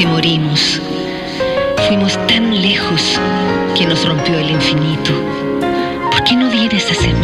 que morimos. Fuimos tan lejos que nos rompió el infinito. ¿Por qué no vienes a ser